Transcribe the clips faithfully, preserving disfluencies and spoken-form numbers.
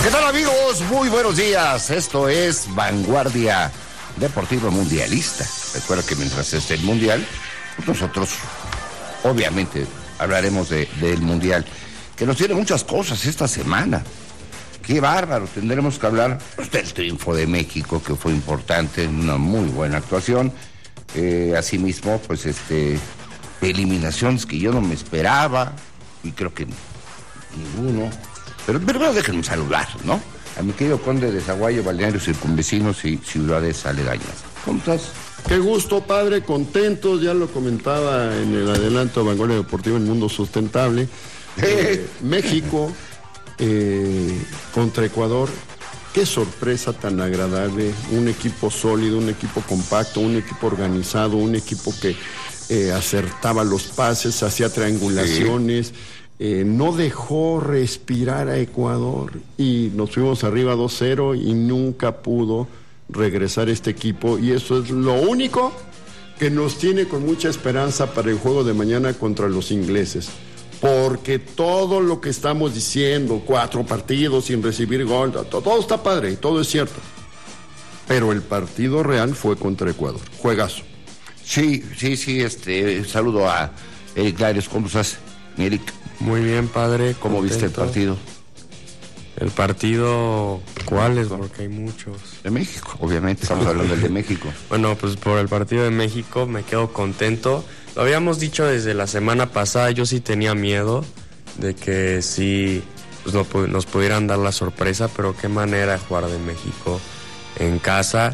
¿Qué tal, amigos? Muy buenos días. Esto es Vanguardia Deportiva Mundialista. Recuerda que mientras esté el Mundial, pues nosotros obviamente hablaremos de, del Mundial, que nos tiene muchas cosas esta semana. Qué bárbaro, tendremos que hablar pues, del triunfo de México, que fue importante, una muy buena actuación. Eh, asimismo, pues este eliminaciones que yo no me esperaba, y creo que ninguno. Pero primero déjenme saludar, ¿no? A mi querido conde de Zaguayo, balnearios circunvecinos y ciudades aledañas. ¿Cómo estás? Qué gusto, padre, contentos, ya lo comentaba en el adelanto de Vanguardia Deportiva en Mundo Sustentable. Eh, México eh, contra Ecuador, qué sorpresa tan agradable, un equipo sólido, un equipo compacto, un equipo organizado, un equipo que eh, acertaba los pases, hacía triangulaciones. Sí. Eh, no dejó respirar a Ecuador y nos fuimos arriba dos cero y nunca pudo regresar este equipo, y eso es lo único que nos tiene con mucha esperanza para el juego de mañana contra los ingleses, porque todo lo que estamos diciendo, cuatro partidos sin recibir gol, todo está padre, todo es cierto, pero el partido real fue contra Ecuador. Juegazo. Sí, sí, sí, este, saludo a Eric Larios. ¿Cómo estás, Eric? Muy bien, padre. ¿Cómo contento. Viste el partido? El partido, ¿cuáles? Porque hay muchos. De México, obviamente, estamos hablando del de México. Bueno, pues por el partido de México me quedo contento. Lo habíamos dicho desde la semana pasada, yo sí tenía miedo de que sí pues no, nos pudieran dar la sorpresa, pero qué manera de jugar de México en casa.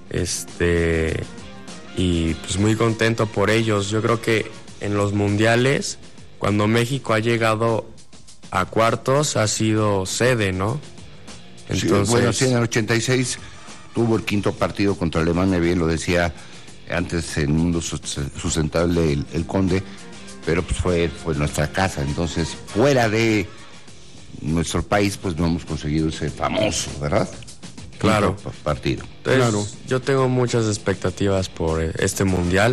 Este y pues muy contento por ellos. Yo creo que en los mundiales, cuando México ha llegado a cuartos, ha sido sede, ¿no? Entonces, sí, bueno, sí, en el ochenta y seis tuvo el quinto partido contra Alemania, bien lo decía antes en Mundo Sustentable el, el Conde, pero pues fue, fue nuestra casa. Entonces, fuera de nuestro país, pues no hemos conseguido ese famoso, ¿verdad? Claro. Quinto partido. Entonces, claro. Yo tengo muchas expectativas por este mundial.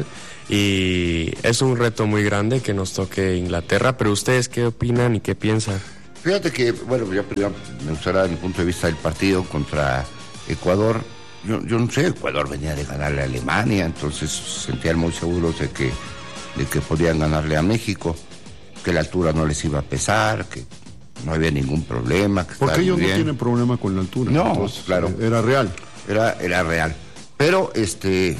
Y es un reto muy grande que nos toque Inglaterra, pero ¿ustedes qué opinan y qué piensan? Fíjate que, bueno, ya primero me gustaría mi punto de vista del partido contra Ecuador. Yo, yo no sé, Ecuador venía de ganarle a Alemania, entonces sentían muy seguros de que, de que podían ganarle a México, que la altura no les iba a pesar, que no había ningún problema. Que Porque ellos no tienen problema con la altura. No, entonces, claro. Era real. Era, era real. Pero, este...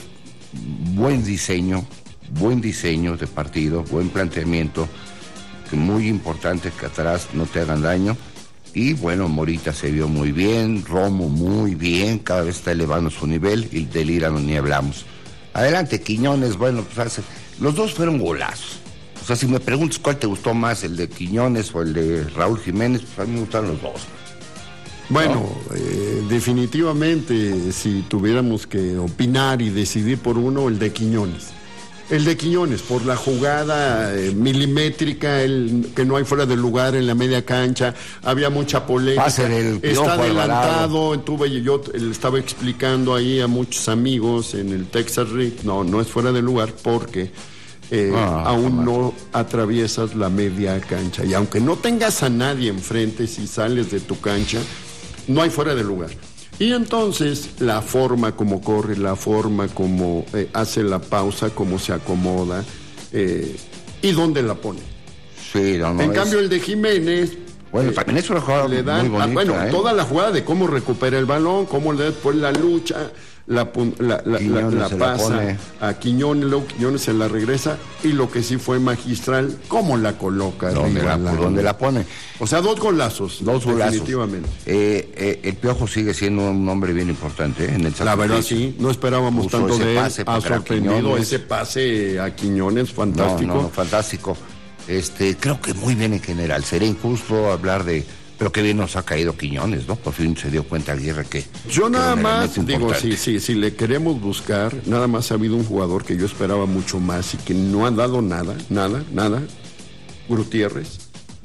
buen diseño, buen diseño de partido, buen planteamiento, que muy importante que atrás no te hagan daño. Y bueno, Morita se vio muy bien, Romo muy bien, cada vez está elevando su nivel, y del Irán ni hablamos. Adelante, Quiñones, bueno, pues hace, los dos fueron golazos. O sea, si me preguntas cuál te gustó más, el de Quiñones o el de Raúl Jiménez, pues a mí me gustaron los dos. Bueno, ¿no? eh, definitivamente, si tuviéramos que opinar y decidir por uno, el de Quiñones. El de Quiñones, por la jugada eh, milimétrica, el que no hay fuera de lugar en la media cancha, había mucha polémica. El Está adelantado, tuve, yo le estaba explicando ahí a muchos amigos en el Texas Rig, no, no es fuera de lugar porque eh, ah, aún no atraviesas la media cancha. Y aunque no tengas a nadie enfrente, si sales de tu cancha, no hay fuera de lugar. Y entonces la forma como corre, la forma como eh, hace la pausa, cómo se acomoda eh, y dónde la pone. Sí, no, no en es... cambio el de Jiménez, bueno, eh, también es una jugada le dan, muy bonita, ah, bueno, ¿eh? toda la jugada de cómo recupera el balón, cómo le da después la lucha, la, la, la, la, la pasa la a Quiñones, luego Quiñones se la regresa, y lo que sí fue magistral, cómo la coloca. ¿Dónde la, la, ¿Dónde la pone? O sea, dos golazos. Dos golazos. Definitivamente. Eh, eh, el Piojo sigue siendo un hombre bien importante, ¿eh? En el la verdad sí, no esperábamos Puso tanto de él. Ha sorprendido ese pase a Quiñones, fantástico. No, no, fantástico. Este, creo que muy bien en general. Sería injusto hablar de... Pero qué bien nos ha caído Quiñones, ¿no? Por fin se dio cuenta Aguirre que... Yo nada más, digo, si, si, si le queremos buscar, nada más ha habido un jugador que yo esperaba mucho más y que no ha dado nada, nada, nada. Gutiérrez.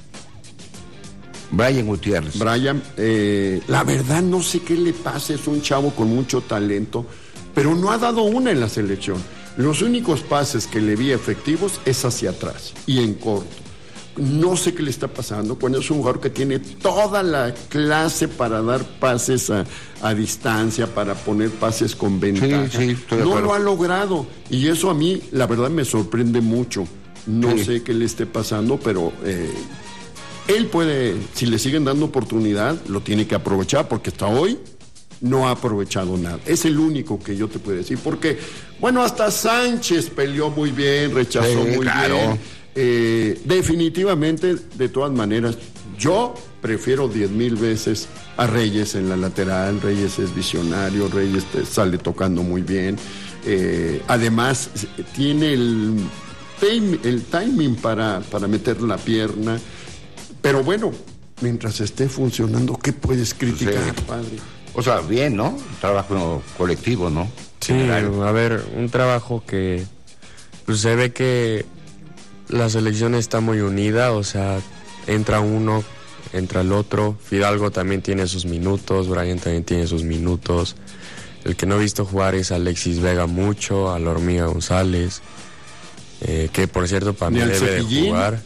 Brian Gutiérrez. Brian, eh, la verdad no sé qué le pasa, es un chavo con mucho talento, pero no ha dado una en la selección. Los únicos pases que le vi efectivos es hacia atrás y en corto. no sé qué le está pasando, cuando es un jugador que tiene toda la clase para dar pases a, a distancia, para poner pases con ventaja. Sí, sí, estoy de no acuerdo. lo ha logrado. Y eso a mí, la verdad, me sorprende mucho. No Sí. sé qué le esté pasando, pero eh, él puede, si le siguen dando oportunidad, lo tiene que aprovechar, porque hasta hoy no ha aprovechado nada. Es el único que yo te puedo decir, porque, bueno, hasta Sánchez peleó muy bien, rechazó Sí, muy claro. bien. Eh, definitivamente, de todas maneras, yo prefiero diez mil veces a Reyes en la lateral. Reyes es visionario, Reyes te sale tocando muy bien. Eh, además, tiene el, time- el timing para, para meter la pierna. Pero bueno, mientras esté funcionando, ¿qué puedes criticar, Sí. padre? O sea, bien, ¿no? Trabajo colectivo, ¿no? Sí, General. a ver, un trabajo que pues, se ve que la selección está muy unida, o sea, entra uno, entra el otro. Fidalgo también tiene sus minutos, Brian también tiene sus minutos. El que no he visto jugar es Alexis Vega mucho, a la Hormiga González, eh, que por cierto para Ni mí al debe de Cepillín. jugar.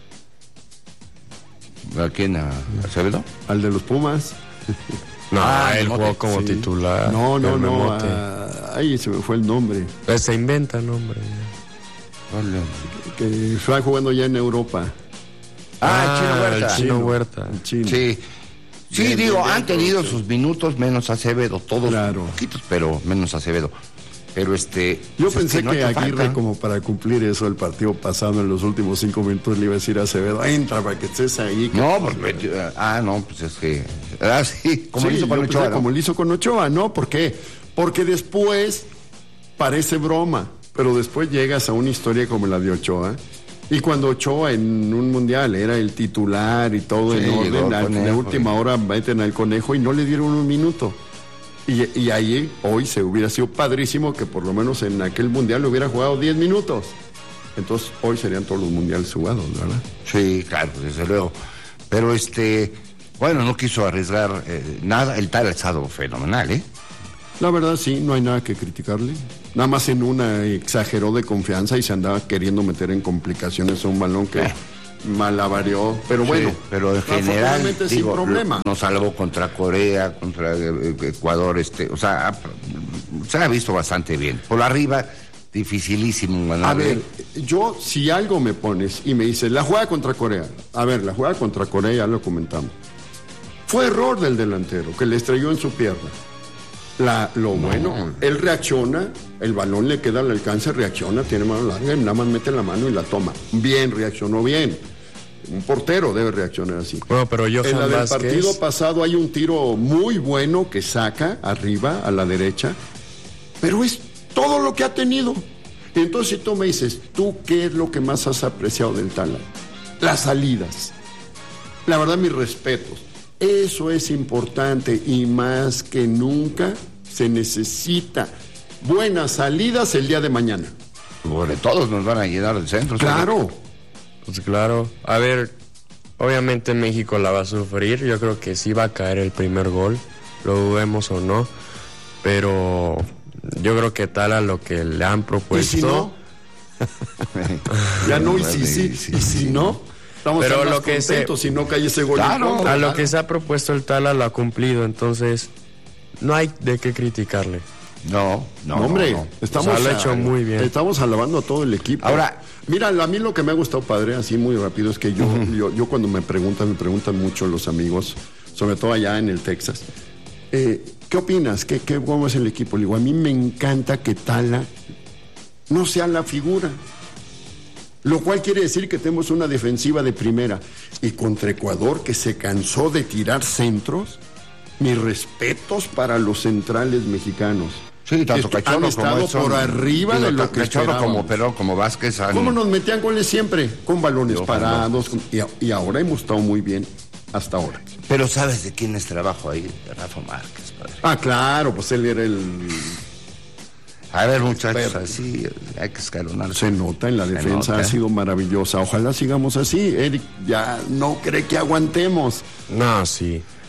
¿A quién? ¿A Acevedo? Al de los Pumas. No, Ah, él Mote. jugó como Sí. titular. No, no, el no. Memote. ah, Ahí se me fue el nombre. Pues se inventa nombre. Vale. Que está jugando ya en Europa. Ah, Chino Huerta. el Chino Huerta. El chino. Sí. Sí, Bien, digo, bien, bien, han tenido sí. sus minutos, menos Acevedo, todos Claro. poquitos, pero menos Acevedo. Pero este... Yo pues es pensé no que, ha hecho Aguirre, falta. como para cumplir eso, el partido pasado, en los últimos cinco minutos, le iba a decir a Acevedo, entra para que estés ahí. que- No, porque... Ah, no, pues es que... Ah, sí, como Sí, lo hizo con yo Ochoa, pensé ¿no? Como lo hizo con Ochoa, ¿no? ¿Por qué? Porque después parece broma, pero después llegas a una historia como la de Ochoa. Y cuando Ochoa en un mundial era el titular y todo Sí, en llegó orden, el a la Conejo, última y- hora meten al Conejo y no le dieron un minuto. Y, y ahí hoy se hubiera sido padrísimo que por lo menos en aquel mundial le hubiera jugado diez minutos. Entonces hoy serían todos los mundiales jugados, ¿verdad? Sí, claro, desde luego. Pero este... Bueno, no quiso arriesgar eh, nada. El tal ha estado fenomenal, ¿eh? La verdad sí, no hay nada que criticarle. Nada más en una exageró de confianza y se andaba queriendo meter en complicaciones a un balón que Eh. malavarió. Pero bueno, Sí, pero en general, afortunadamente sin digo, problema. nos salvó contra Corea, contra eh, Ecuador, este, o sea, ha- se ha visto bastante bien. Por arriba, dificilísimo A ganar. ver, yo si algo me pones y me dices, la jugada contra Corea. A ver, la jugada contra Corea ya lo comentamos. Fue error del delantero que le estrelló en su pierna. La, lo bueno, él reacciona, el balón le queda al alcance, reacciona, tiene mano larga y nada más mete la mano y la toma. Bien, reaccionó bien. Un portero debe reaccionar así. Bueno, pero Johan En la del Vázquez- partido pasado hay un tiro muy bueno que saca arriba, a la derecha, pero es todo lo que ha tenido. Y entonces si tú me dices, ¿tú qué es lo que más has apreciado del Tala? Las salidas. La verdad, mis respetos. Eso es importante y más que nunca se necesita buenas salidas el día de mañana. Sobre todos nos van a llenar el centro. Claro. Pues claro. A ver, obviamente México la va a sufrir. Yo creo que sí va a caer el primer gol, lo dudemos o no. Pero yo creo que tal a lo que le han ¿Y propuesto. si no? Ya no, y si sí, y si no, estamos Pero más lo que se- contentos si no cae ese gol. en Claro. contra, A lo claro. que se ha propuesto el Tala lo ha cumplido, entonces no hay de qué criticarle. No, no, No, hombre, no, no. estamos O sea, lo ha a- hecho muy bien. Estamos alabando a todo el equipo. Ahora- mira, a mí lo que me ha gustado, padre, así muy rápido, es que yo, yo, yo cuando me preguntan, me preguntan mucho los amigos, sobre todo allá en el Texas, eh, ¿qué opinas? ¿Qué, qué, ¿Cómo es el equipo? Le digo, a mí me encanta que Tala no sea la figura. Lo cual quiere decir que tenemos una defensiva de primera. Y contra Ecuador, que se cansó de tirar centros, mis respetos para los centrales mexicanos. Sí, tanto Esto- Cachorro han como estado Edson, por arriba digo, de lo ta- que Cachorro como esperábamos. Perón, como Vázquez. han- ¿Cómo nos metían goles siempre? Con balones Yo, parados. con- y, a- y ahora hemos estado muy bien, hasta ahora. Pero ¿sabes de quién es trabajo ahí? De Rafa Márquez, padre. Ah, claro, pues él era el... A ver, muchachos, Pero- así hay que escalonar. Se nota en la Se defensa, nota. ha sido maravillosa. Ojalá sigamos así. Eric ya no cree que aguantemos. No, sí.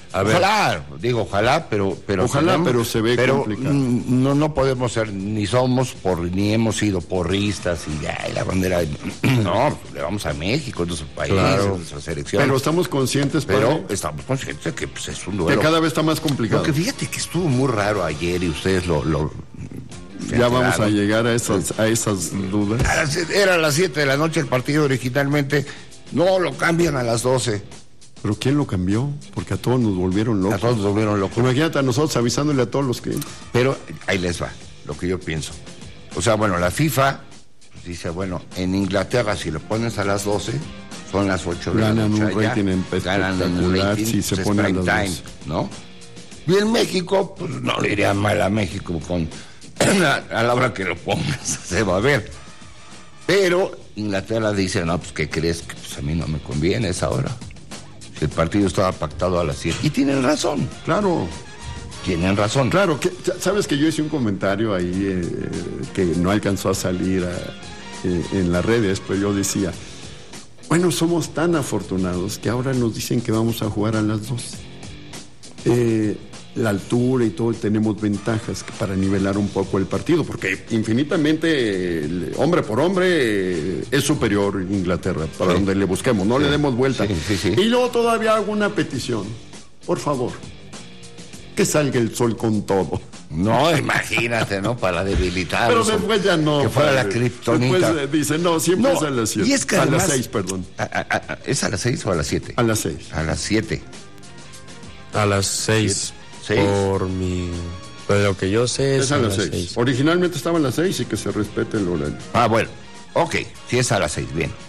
A ver. Ojalá, digo, ojalá, pero... pero ojalá, tenemos, pero se ve pero complicado. No, no podemos ser, ni somos, por ni hemos sido porristas y ay, la bandera... No, le vamos a México, es nuestro país, Claro. es nuestra selección. Pero estamos conscientes, Pero padre, estamos conscientes de que pues, es un que duelo. cada vez está más complicado. Lo que fíjate que estuvo muy raro ayer y ustedes lo... lo Ya vamos a enteraron. llegar a esas, a esas dudas. A las- Era a las siete de la noche el partido originalmente. No, lo cambian a las doce. Pero ¿quién lo cambió? Porque a todos nos volvieron A locos. todos nos volvieron locos. Imagínate a nosotros avisándole a todos los que... Pero ahí les va, lo que yo pienso. O sea, bueno, la FIFA pues, dice, bueno, en Inglaterra si lo pones a las doce, son las ocho de la Ganan noche un allá, rating en- ganan en el espectacular rating, si se pues, es pone a prime las time, doce. ¿no? Y en México, pues no le iría mal a México con a, a la hora que lo pongas, se va a ver. Pero Inglaterra dice, no, pues ¿qué crees? Que pues a mí no me conviene esa hora. Si el partido estaba pactado a las siete. Y tienen razón, Claro, tienen razón. claro. Que, sabes que yo hice un comentario ahí eh, que no alcanzó a salir a- eh, en las redes, pero yo decía, bueno, somos tan afortunados que ahora nos dicen que vamos a jugar a las doce. Eh, la altura y todo, tenemos ventajas que para nivelar un poco el partido, porque infinitamente, el hombre por hombre, eh, es superior Inglaterra, para Sí. donde le busquemos, no le demos vuelta. Sí, sí, sí. Y luego todavía hago una petición, por favor, que salga el sol con todo. No, imagínate, ¿no? Para debilitar. Pero después ya no. Que fuera la padre. kriptonita. Después eh, dice, no, siempre No, es a las siete. y es que a además- las seis, perdón. A- a- a- ¿Es a las seis o a las siete? A las seis. A las siete. A las seis. ¿Seis? Por mi... Pues lo que yo sé es, Es a las seis. Originalmente estaba a las seis y que se respete el horario. Ah, bueno. Ok, si es a las seis, bien.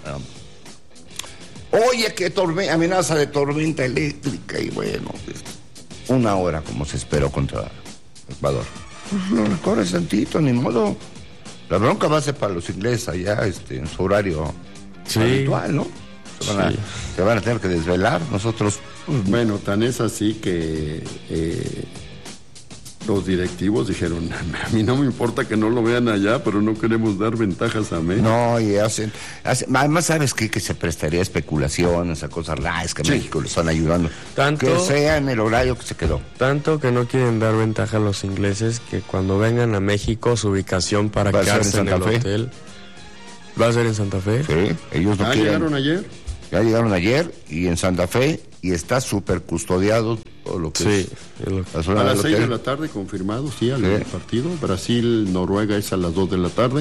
Um, Oye, que torme- amenaza de tormenta eléctrica y bueno, pues, una hora como se esperó contra Ecuador. Pues, lo recorres tantito, ni modo. La bronca va a ser para los ingleses allá, este, en su horario Sí. habitual, ¿no? Se van, Sí. a, se van a tener que desvelar. Nosotros, pues, Bueno, tan es así que eh, los directivos dijeron, a mí no me importa que no lo vean allá, pero no queremos dar ventajas a México. no, y hacen, hacen- además, ¿sabes qué? Que se prestaría a especulaciones, a cosas raras, es que Sí. México le están ayudando. Tanto- Que sea en el horario que se quedó. Tanto que no quieren dar ventaja a los ingleses que cuando vengan a México su ubicación para ¿Va a ser en quedarse en, Santa el Fe? hotel va a ser en Santa Fe. Sí, ellos no ¿Ah, quieren. llegaron ayer? Ya llegaron ayer y en Santa Fe y está súper custodiado todo lo que Sí, es es lo- la zona A del las seis de hotel. la tarde, confirmado, sí, al Sí. partido. Brasil, Noruega es a las dos de la tarde.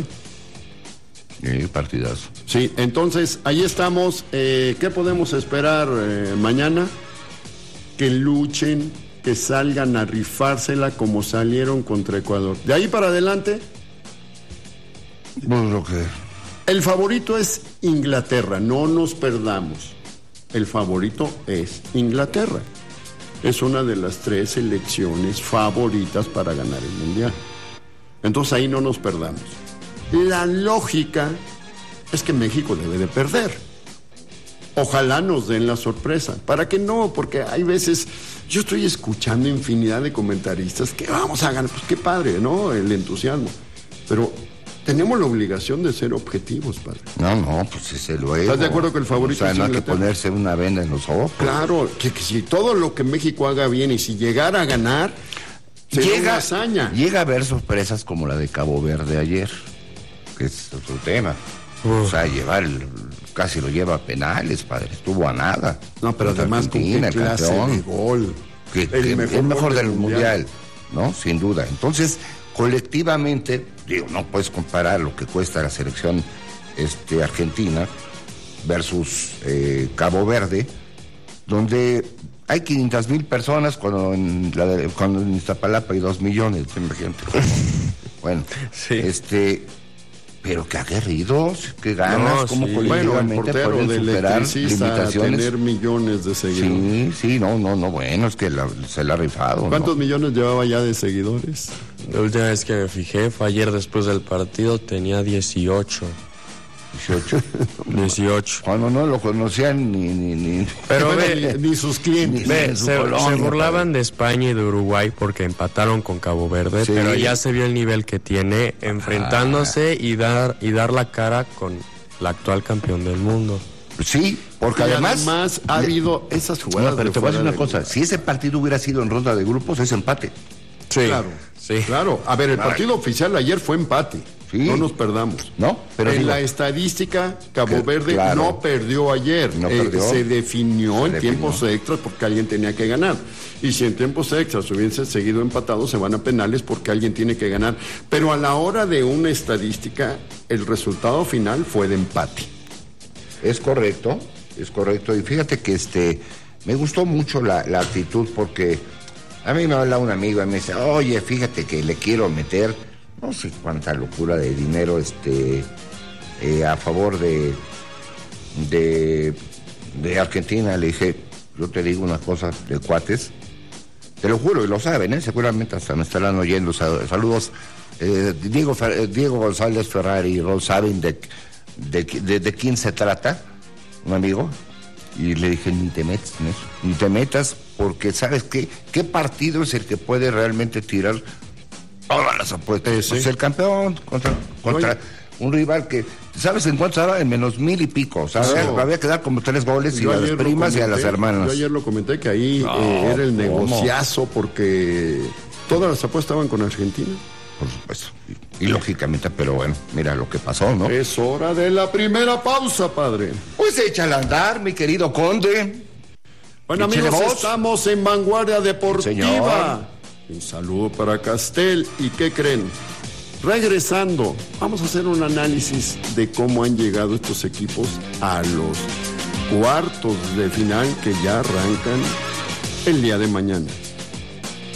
Sí, partidazo. Sí, entonces ahí estamos. Eh, ¿Qué podemos esperar eh, mañana? Que luchen, que salgan a rifársela como salieron contra Ecuador. De ahí para adelante, Pues lo que... el favorito es Inglaterra, no nos perdamos. El favorito es Inglaterra. Es una de las tres selecciones favoritas para ganar el Mundial. Entonces ahí no nos perdamos. La lógica es que México debe de perder. Ojalá nos den la sorpresa. ¿Para qué no? Porque hay veces, yo estoy escuchando infinidad de comentaristas que vamos a ganar. Pues qué padre, ¿no? El entusiasmo. Pero tenemos la obligación de ser objetivos, padre. No, no, pues ese luego. ¿Estás de acuerdo que el favorito O sea, es no hay que Inglaterra? ponerse una venda en los ojos. Claro, que, que si todo lo que México haga bien y si llegara a ganar, sería una Llega, hazaña. llega a haber sorpresas como la de Cabo Verde ayer, que es otro tema. O sea, llevar el- casi lo lleva a penales, padre. Estuvo a nada. No, pero Contra además con Argentina, qué el clase campeón. de gol. Que, El que mejor es mejor gol del del mundial. ¿No? Sin duda. Entonces, colectivamente, digo, no puedes comparar lo que cuesta la selección este, argentina versus eh, Cabo Verde, donde hay quinientas mil personas cuando en, la de- cuando en Iztapalapa hay dos millones, imagínate. Bueno, Sí. este, pero qué aguerridos, qué ganas, No, cómo sí. Bueno, el colectivamente portero pueden de superar electricista a limitaciones. tener millones de seguidores. Sí, sí, no, no, no, bueno, es que la- se la ha rifado. ¿no? ¿Cuántos millones llevaba ya de seguidores? La última vez que me fijé fue ayer después del partido, tenía dieciocho. dieciocho. dieciocho. Cuando no lo conocían ni... ni, ni... Pero Bueno, ve, ni, ni sus clientes. Ni- ve, en su se, colonia, se burlaban padre. de España y de Uruguay porque empataron con Cabo Verde, Sí. pero ya se vio el nivel que tiene enfrentándose y dar y dar la cara con el actual campeón del mundo. Sí, porque y además... además ha habido esas jugadas. No, pero de te voy a decir fuera una cosa, lugar. si ese partido hubiera sido en ronda de grupos, es empate. Sí, Claro, sí. claro. A ver, el Claro. partido oficial ayer fue empate. Sí. No nos perdamos. No, pero en digo- la estadística, Cabo Que- Verde claro. no perdió ayer. No Eh, perdió. se definió Se en definió. tiempos extras porque alguien tenía que ganar. Y si en tiempos extras hubiesen seguido empatados, se van a penales porque alguien tiene que ganar. Pero a la hora de una estadística, el resultado final fue de empate. Es correcto, es correcto. Y fíjate que este me gustó mucho la, la actitud porque a mí me habla un amigo y me dice, oye, fíjate que le quiero meter no sé cuánta locura de dinero este eh, a favor de, de de Argentina. Le dije, yo te digo una cosa de cuates, te lo juro, y lo saben, ¿eh? Seguramente hasta me estarán oyendo. Saludos, eh, Diego, Fer- Diego González Ferrari y Ron saben de, de, de, de quién se trata, un amigo, y le dije, ni te metas en eso, ni te metas, porque ¿sabes qué? ¿Qué partido es el que puede realmente tirar todas las apuestas? Ese. Pues el campeón contra, contra Oye. un rival que, ¿sabes en cuánto estaba? En menos mil y pico, ¿sabes? No. Había que dar como tres goles y Yo a ayer las lo primas y a las comenté, hermanas. Yo ayer lo comenté que ahí No, eh, era el ¿cómo? negociazo porque todas las apuestas estaban con Argentina. Por supuesto. Y, y lógicamente, pero bueno, mira lo que pasó, ¿no? Es hora de la primera pausa, padre. Pues échale a andar, mi querido conde. Bueno, Échale amigos, voz. estamos en Vanguardia Deportiva. Señor. Un saludo para Castel. ¿Y qué creen? Regresando, vamos a hacer un análisis de cómo han llegado estos equipos a los cuartos de final que ya arrancan el día de mañana.